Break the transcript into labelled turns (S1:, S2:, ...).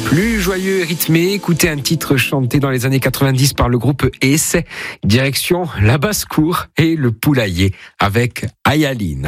S1: Plus joyeux et rythmé, écoutez un titre chanté dans les années 90 par le groupe Essai. Direction la basse-cour et le poulailler avec Ayaline.